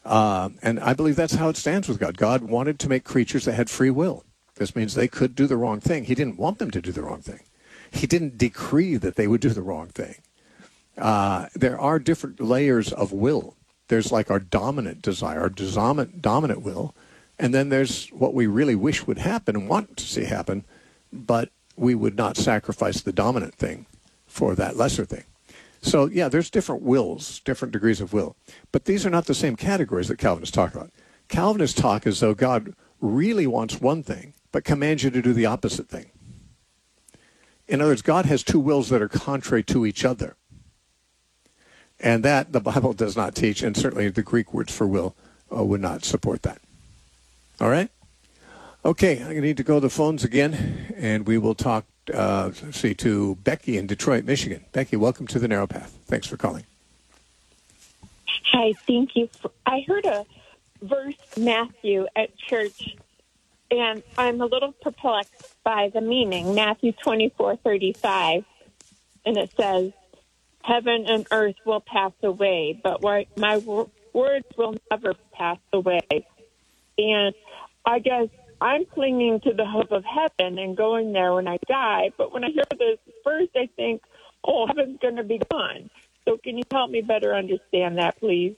And I believe that's how it stands with God. God wanted to make creatures that had free will. This means they could do the wrong thing. He didn't want them to do the wrong thing. He didn't decree that they would do the wrong thing. There are different layers of will. There's like our dominant desire, our dominant will, and then there's what we really wish would happen and want to see happen, but we would not sacrifice the dominant thing for that lesser thing. So, yeah, there's different wills, different degrees of will. But these are not the same categories that Calvinists talk about. Calvinists talk as though God really wants one thing, but commands you to do the opposite thing. In other words, God has two wills that are contrary to each other. And that the Bible does not teach, and certainly the Greek words for will would not support that. All right? Okay, I need to go to the phones again, and we will talk, to Becky in Detroit, Michigan. Becky, welcome to the Narrow Path. Thanks for calling. Hi, thank you. I heard a verse, Matthew, at church, and I'm a little perplexed by the meaning. Matthew 24:35, and it says, "Heaven and earth will pass away, but my words will never pass away." And I guess I'm clinging to the hope of heaven and going there when I die. But when I hear this verse, I think, oh, heaven's going to be gone. So can you help me better understand that, please?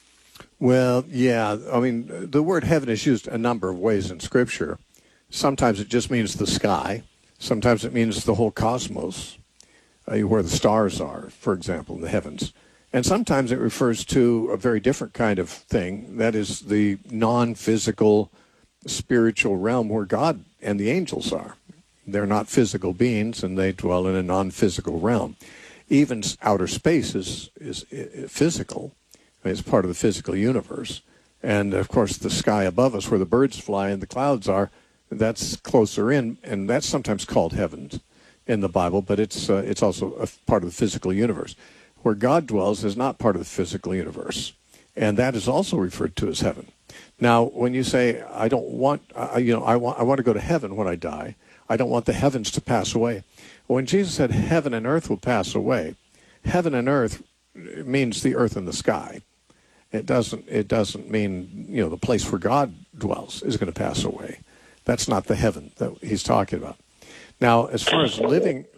Well, yeah. I mean, the word heaven is used a number of ways in Scripture. Sometimes it just means the sky. Sometimes it means the whole cosmos, where the stars are, for example, in the heavens. And sometimes it refers to a very different kind of thing. That is the non-physical spiritual realm where God and the angels are. They're not physical beings, and they dwell in a non-physical realm. Even outer space is physical. It's part of the physical universe. And, of course, the sky above us where the birds fly and the clouds are, that's closer in, and that's sometimes called heavens in the Bible, but it's also a part of the physical universe. Where God dwells is not part of the physical universe, and that is also referred to as heaven. Now, when you say, I want to go to heaven when I die, I don't want the heavens to pass away. When Jesus said heaven and earth will pass away, heaven and earth means the earth and the sky. It doesn't mean, the place where God dwells is going to pass away. That's not the heaven that he's talking about. Now, as far as living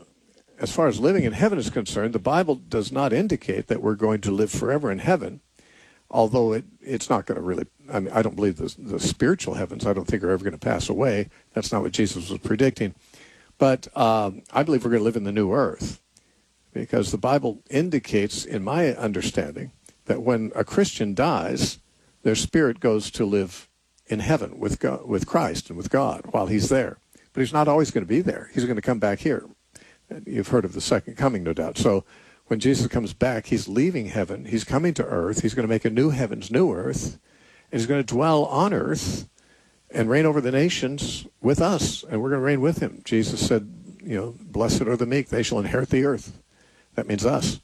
in heaven is concerned, the Bible does not indicate that we're going to live forever in heaven, although it's not going to really, I don't believe the spiritual heavens, I don't think are ever going to pass away. That's not what Jesus was predicting. But I believe we're going to live in the new earth, because the Bible indicates, in my understanding, that when a Christian dies, their spirit goes to live in heaven with God, with Christ and with God while he's there. But he's not always going to be there. He's going to come back here. You've heard of the second coming, no doubt. So when Jesus comes back, he's leaving heaven. He's coming to earth. He's going to make a new heavens, new earth. And he's going to dwell on earth and reign over the nations with us. And we're going to reign with him. Jesus said, blessed are the meek. They shall inherit the earth. That means us.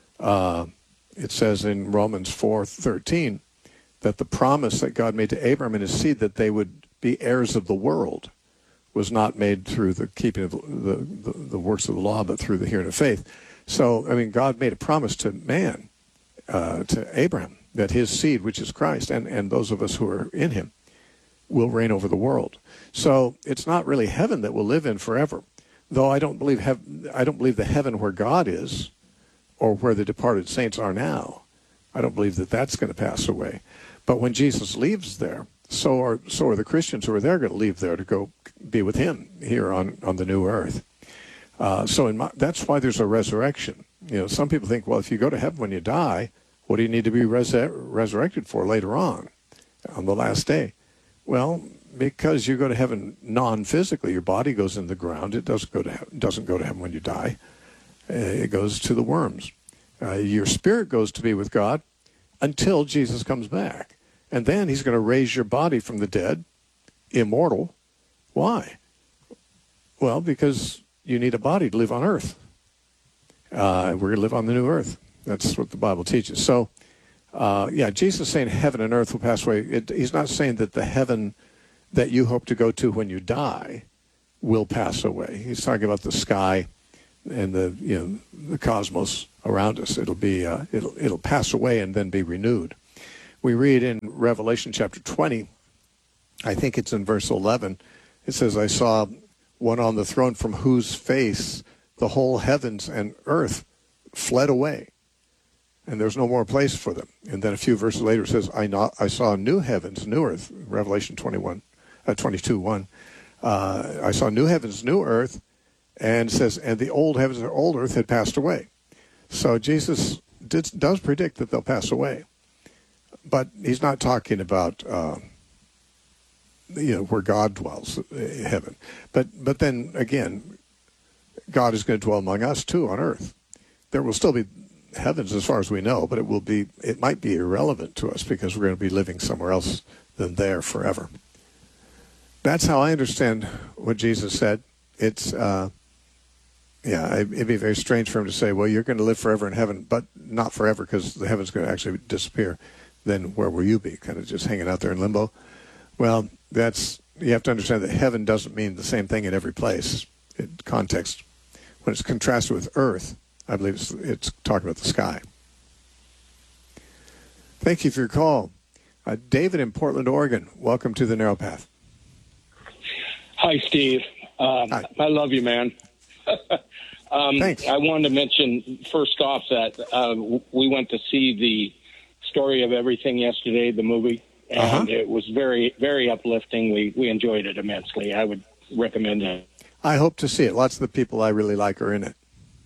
It says in Romans 4:13 that the promise that God made to Abraham and his seed that they would be heirs of the world was not made through the keeping of the works of the law, but through the hearing of faith. So, God made a promise to man, to Abraham, that his seed, which is Christ, and those of us who are in him, will reign over the world. So it's not really heaven that we'll live in forever, though I don't believe the heaven where God is, or where the departed saints are now. I don't believe that that's going to pass away. But when Jesus leaves there, so are the Christians who are there going to leave there to go be with him here on the new earth. That's why there's a resurrection. Some people think, well, if you go to heaven when you die, what do you need to be resurrected for later on the last day? Well, because you go to heaven non-physically, your body goes in the ground. It doesn't go to heaven when you die. It goes to the worms. Your spirit goes to be with God until Jesus comes back. And then he's going to raise your body from the dead, immortal. Why? Well, because you need a body to live on earth. We're going to live on the new earth. That's what the Bible teaches. So, Jesus is saying heaven and earth will pass away. He's not saying that the heaven that you hope to go to when you die will pass away. He's talking about the sky and the cosmos around us. It'll pass away and then be renewed. We read in Revelation chapter 20, I think it's in verse 11, it says, I saw one on the throne from whose face the whole heavens and earth fled away, and there's no more place for them. And then a few verses later it says, I saw new heavens, new earth, Revelation 22:1. I saw new heavens, new earth, and it says, and the old heavens and old earth had passed away. So Jesus does predict that they'll pass away. But he's not talking about where God dwells, heaven. But then again, God is going to dwell among us too on earth. There will still be heavens as far as we know, but it might be irrelevant to us because we're going to be living somewhere else than there forever. That's how I understand what Jesus said. It's it'd be very strange for him to say, well, you're going to live forever in heaven, but not forever because the heaven's going to actually disappear. Then where will you be? Kind of just hanging out there in limbo? Well, you have to understand that heaven doesn't mean the same thing in every place. In context, when it's contrasted with earth, I believe it's talking about the sky. Thank you for your call. David in Portland, Oregon, welcome to the Narrow Path. Hi, Steve. Hi. I love you, man. Thanks. I wanted to mention, first off, that we went to see the Story of Everything yesterday, the movie, and it was very, very uplifting. We enjoyed it immensely. I would recommend it. I hope to see it. Lots of the people I really like are in it.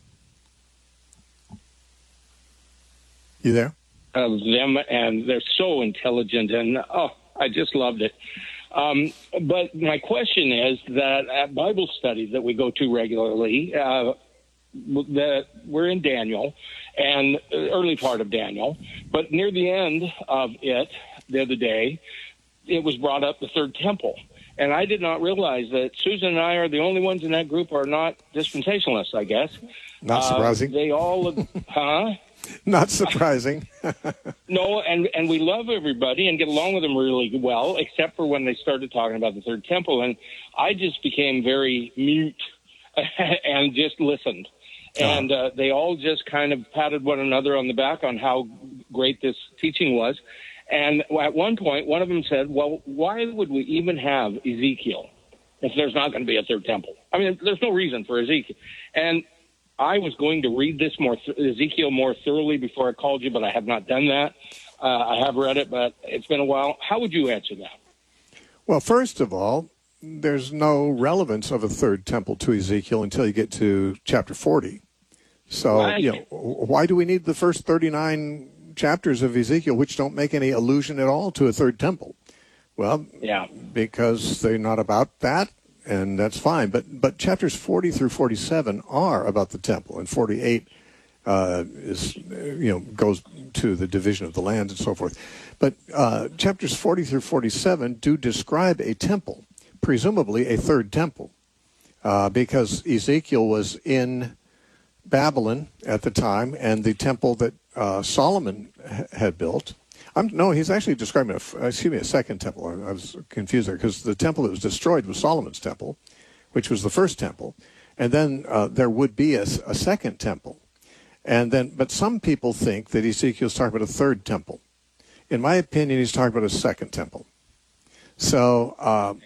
You there? Them, and they're so intelligent, and I just loved it. But my question is that at Bible studies that we go to regularly, that we're in Daniel, and early part of Daniel, but near the end of it, the other day, it was brought up the third temple. And I did not realize that Susan and I are the only ones in that group who are not dispensationalists, I guess. Not surprising. They all, Not surprising. No, and we love everybody and get along with them really well, except for when they started talking about the third temple. And I just became very mute and just listened. And they all just kind of patted one another on the back on how great this teaching was. And at one point, one of them said, well, why would we even have Ezekiel if there's not going to be a third temple? I mean, there's no reason for Ezekiel. And I was going to read this Ezekiel more thoroughly before I called you, but I have not done that. I have read it, but it's been a while. How would you answer that? Well, first of all, there's no relevance of a third temple to Ezekiel until you get to chapter 40. So, Right. Why do we need the first 39 chapters of Ezekiel, which don't make any allusion at all to a third temple? Well, because they're not about that. And that's fine, but chapters 40 through 47 are about the temple, and 48 goes to the division of the land and so forth. But chapters 40 through 47 do describe a temple, presumably a third temple, because Ezekiel was in Babylon at the time, and the temple that Solomon had built. He's actually describing a second temple. I was confused there because the temple that was destroyed was Solomon's temple, which was the first temple, and then there would be a second temple, but some people think that Ezekiel's talking about a third temple. In my opinion, he's talking about a second temple. So,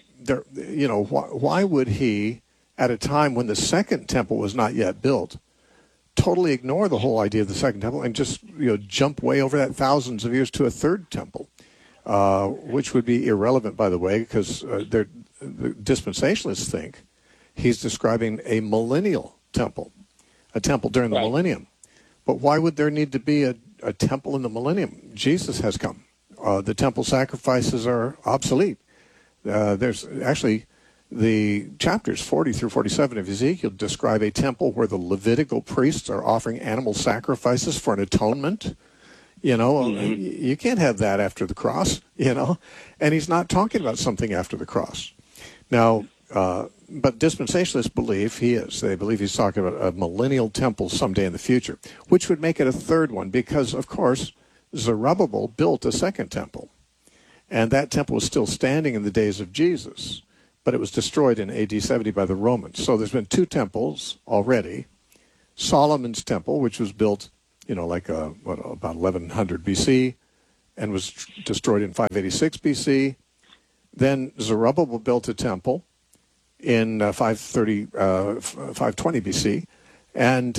why would he, at a time when the second temple was not yet built, totally ignore the whole idea of the second temple and just jump way over that thousands of years to a third temple, which would be irrelevant, by the way, because the dispensationalists think he's describing a millennial temple, a temple during the millennium. But why would there need to be a temple in the millennium? Jesus has come. The temple sacrifices are obsolete. There's actually the chapters 40 through 47 of Ezekiel describe a temple where the Levitical priests are offering animal sacrifices for an atonement. You can't have that after the cross, and he's not talking about something after the cross. Now, but dispensationalists believe he is. They believe he's talking about a millennial temple someday in the future, which would make it a third one because, of course, Zerubbabel built a second temple, and that temple was still standing in the days of Jesus, but it was destroyed in AD 70 by the Romans. So there's been two temples already. Solomon's temple, which was built, about 1100 BC, and was destroyed in 586 BC. Then Zerubbabel built a temple in 520 BC, and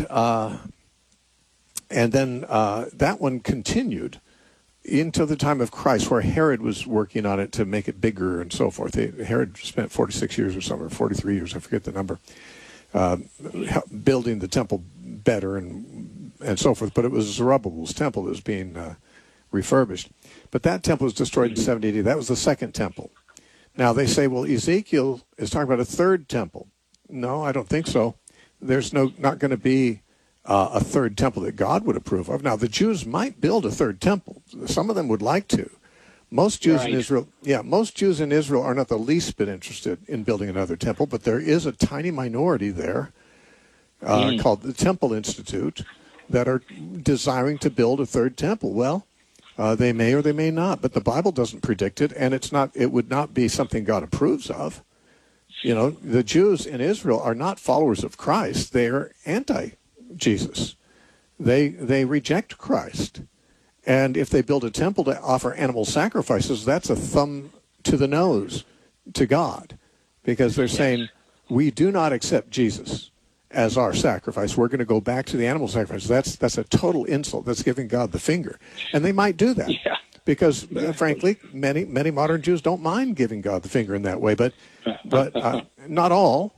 then that one continued into the time of Christ, where Herod was working on it to make it bigger and so forth. Herod spent 46 years or something, or 43 years, I forget the number, building the temple better and so forth. But it was Zerubbabel's temple that was being refurbished. But that temple was destroyed in 70 AD. That was the second temple. Now they say, well, Ezekiel is talking about a third temple. No, I don't think so. There's not going to be a third temple that God would approve of. Now, the Jews might build a third temple. Some of them would like to. Most Jews in Israel, most Jews in Israel are not the least bit interested in building another temple, but there is a tiny minority there called the Temple Institute that are desiring to build a third temple. Well, they may or they may not, but the Bible doesn't predict it, and it would not be something God approves of. You know, the Jews in Israel are not followers of Christ. They are anti-Jesus. They reject Christ. And if they build a temple to offer animal sacrifices, that's a thumb to the nose to God, because they're saying, we do not accept Jesus as our sacrifice. We're going to go back to the animal sacrifice. That's a total insult. That's giving God the finger. And they might do that because, frankly, many modern Jews don't mind giving God the finger in that way. But not all.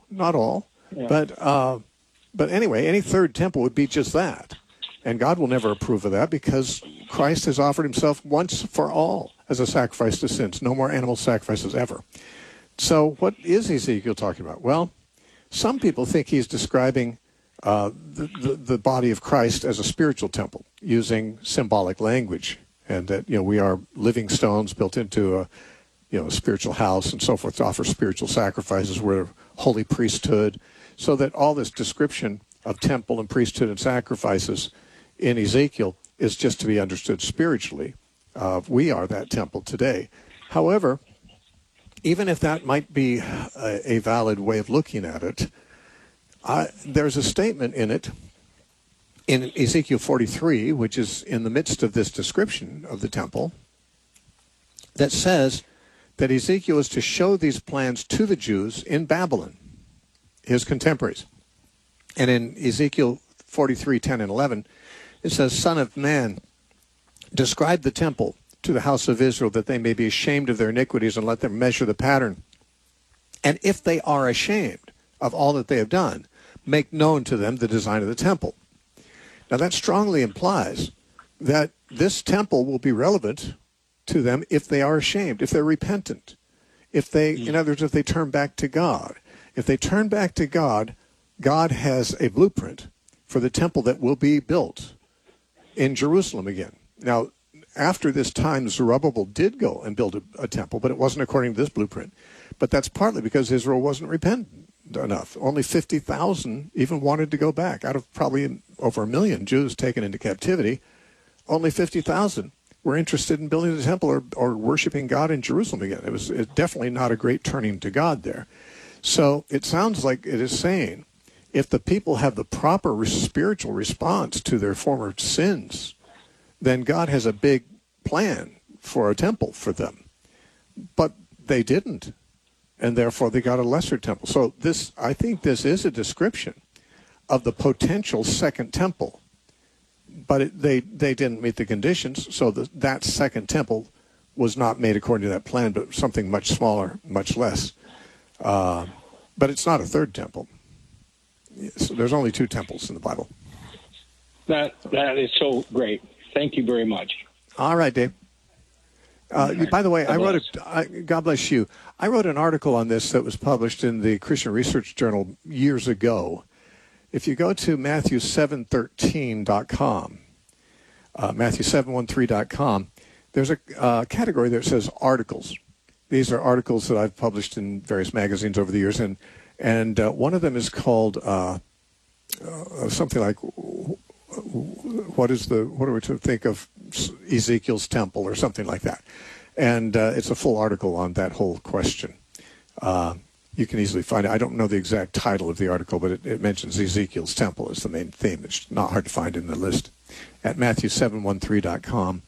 Yeah. But anyway, any third temple would be just that. And God will never approve of that, because Christ has offered himself once for all as a sacrifice to sins. No more animal sacrifices ever. So what is Ezekiel talking about? Well, some people think he's describing the body of Christ as a spiritual temple, using symbolic language, and that we are living stones built into a spiritual house and so forth to offer spiritual sacrifices. We're a holy priesthood, so that all this description of temple and priesthood and sacrifices in Ezekiel is just to be understood spiritually. We are that temple today. However, even if that might be a valid way of looking at it, there's a statement in it, in Ezekiel 43, which is in the midst of this description of the temple, that says that Ezekiel is to show these plans to the Jews in Babylon, his contemporaries. And in Ezekiel 43, 10 and 11, it says, Son of man, describe the temple to the house of Israel, that they may be ashamed of their iniquities, and let them measure the pattern. And if they are ashamed of all that they have done, make known to them the design of the temple. Now that strongly implies that this temple will be relevant to them if they are ashamed, if they're repentant, if they, in other words, if they turn back to God. If they turn back to God, God has a blueprint for the temple that will be built in Jerusalem again. Now, after this time, Zerubbabel did go and build a temple, but it wasn't according to this blueprint. But that's partly because Israel wasn't repentant enough. Only 50,000 even wanted to go back. Out of probably over 1 million Jews taken into captivity, only 50,000 were interested in building a temple or worshiping God in Jerusalem again. It was definitely not a great turning to God there. So it sounds like it is saying, if the people have the proper spiritual response to their former sins, then God has a big plan for a temple for them. But they didn't, and therefore they got a lesser temple. So I think this is a description of the potential second temple. But they didn't meet the conditions, so that second temple was not made according to that plan, but something much smaller, much less. But it's not a third temple. So there's only 2 temples in the Bible. That is so great. Thank you very much. All right, Dave. By the way, God bless you. I wrote an article on this that was published in the Christian Research Journal years ago. If you go to Matthew713.com, Matthew713.com, there's a category that says articles. These are articles that I've published in various magazines over the years, and one of them is called something like, what are we to think of Ezekiel's temple, or something like that. And it's a full article on that whole question. You can easily find it. I don't know the exact title of the article, but it mentions Ezekiel's temple as the main theme. It's not hard to find in the list. At Matthew713.com,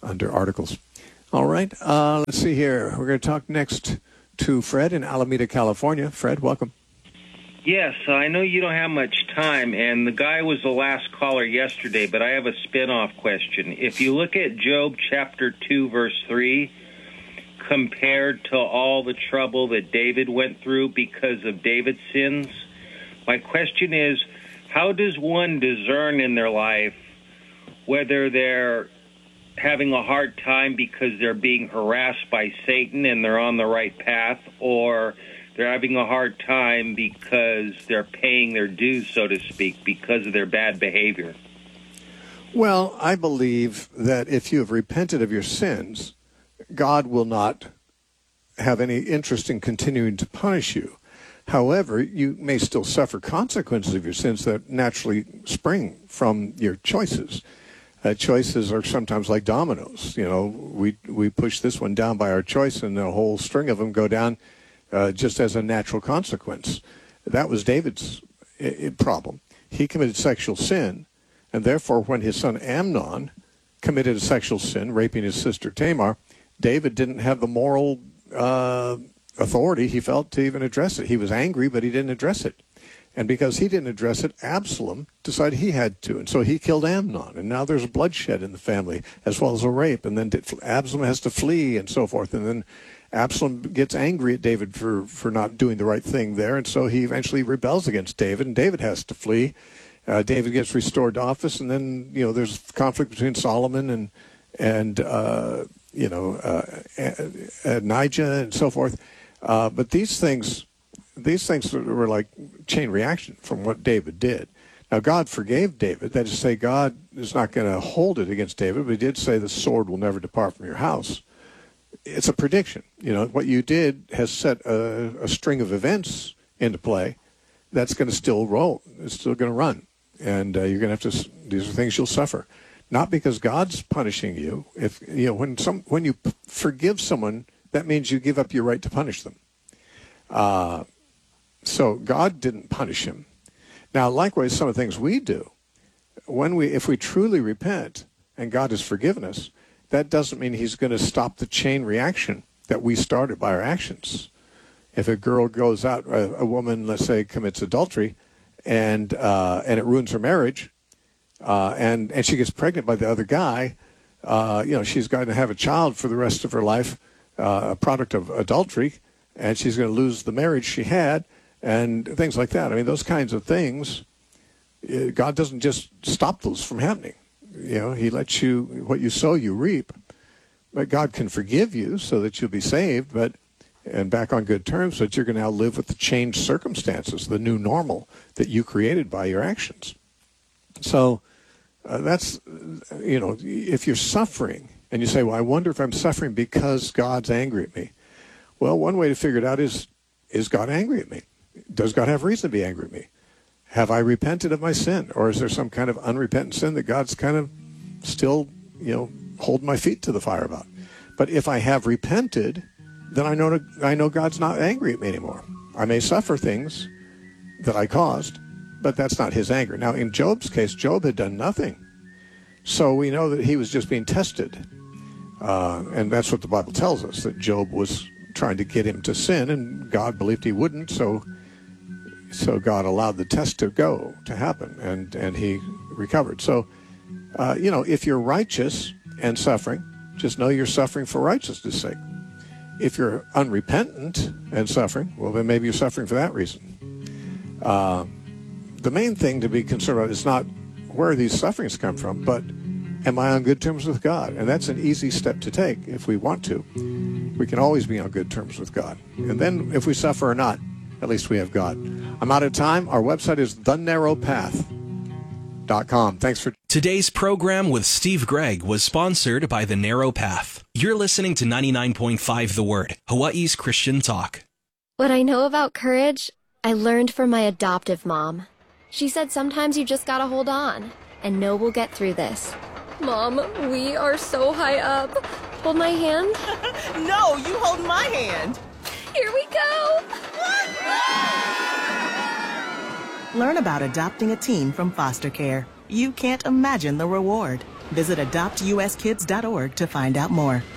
under articles. All right, let's see here. We're going to talk next to Fred in Alameda, California. Fred, welcome. Yes, I know you don't have much time, and the guy was the last caller yesterday, but I have a spin-off question. If you look at Job chapter 2, verse 3, compared to all the trouble that David went through because of David's sins, my question is, how does one discern in their life whether they're having a hard time because they're being harassed by Satan and they're on the right path, or they're having a hard time because they're paying their dues, so to speak, because of their bad behavior? Well, I believe that if you have repented of your sins, God will not have any interest in continuing to punish you. However, you may still suffer consequences of your sins that naturally spring from your choices. Choices are sometimes like dominoes. You know, we push this one down by our choice, and a whole string of them go down just as a natural consequence. That was David's problem. He committed sexual sin, and therefore when his son Amnon committed a sexual sin, raping his sister Tamar, David didn't have the moral authority, he felt, to even address it. He was angry, but he didn't address it. And because he didn't address it, Absalom decided he had to. And so he killed Amnon. And now there's bloodshed in the family, as well as a rape. And then Absalom has to flee and so forth. And then Absalom gets angry at David for not doing the right thing there. And so he eventually rebels against David, and David has to flee. David gets restored to office. And then, you know, there's conflict between Solomon and Adonijah and so forth. But these things were like chain reaction from what David did. Now, God forgave David. That is to say, God is not going to hold it against David, but he did say the sword will never depart from your house. It's a prediction. You know, what you did has set a string of events into play that's going to still roll. It's still going to run. And you're going to have to, these are things you'll suffer. Not because God's punishing you. If you know, when you forgive someone, that means you give up your right to punish them. So God didn't punish him. Now, likewise, some of the things we do, if we truly repent and God has forgiven us, that doesn't mean he's going to stop the chain reaction that we started by our actions. If a girl goes out, a woman, let's say, commits adultery, and it ruins her marriage, and she gets pregnant by the other guy, she's going to have a child for the rest of her life, a product of adultery, and she's going to lose the marriage she had, and things like that. I mean, those kinds of things, God doesn't just stop those from happening. You know, he lets you, what you sow, you reap. But God can forgive you so that you'll be saved, and back on good terms, but you're going to now live with the changed circumstances, the new normal that you created by your actions. So that's, if you're suffering, and you say, well, I wonder if I'm suffering because God's angry at me. Well, one way to figure it out is God angry at me? Does God have reason to be angry at me? Have I repented of my sin? Or is there some kind of unrepentant sin that God's kind of still, holding my feet to the fire about? But if I have repented, then I know God's not angry at me anymore. I may suffer things that I caused, but that's not his anger. Now, in Job's case, Job had done nothing. So we know that he was just being tested. And that's what the Bible tells us, that Job was trying to get him to sin, and God believed he wouldn't, so God allowed the test to happen, and he recovered. So, if you're righteous and suffering, just know you're suffering for righteousness' sake. If you're unrepentant and suffering, well, then maybe you're suffering for that reason. The main thing to be concerned about is not where these sufferings come from, but am I on good terms with God? And that's an easy step to take if we want to. We can always be on good terms with God. And then if we suffer or not, at least we have God. I'm out of time. Our website is thenarrowpath.com. Thanks for... Today's program with Steve Gregg was sponsored by The Narrow Path. You're listening to 99.5 The Word, Hawaii's Christian talk. What I know about courage, I learned from my adoptive mom. She said sometimes you just gotta hold on and know we'll get through this. Mom, we are so high up. Hold my hand. No, you hold my hand. Here we go. Learn about adopting a teen from foster care. You can't imagine the reward. Visit adoptuskids.org to find out more.